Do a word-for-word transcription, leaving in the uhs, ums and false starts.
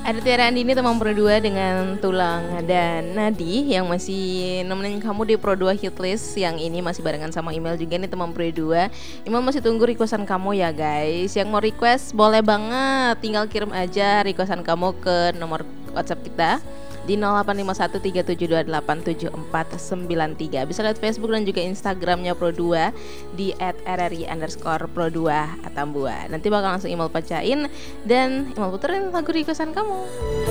Ada Tiara Andini teman Pro dua dengan Tulang, dan Nadi yang masih nemenin kamu di Pro dua Hitlist. Yang ini masih barengan sama Email juga nih teman Pro dua. Email masih tunggu requestan kamu ya guys. Yang mau request boleh banget, tinggal kirim aja requestan kamu ke nomor WhatsApp kita di nol delapan lima satu tiga tujuh dua delapan tujuh empat sembilan tiga. Bisa lihat Facebook dan juga Instagramnya Pro dua di et rri underscore pro dua Atambua. Nanti bakal langsung email bacain dan email puterin lagu requestan kamu.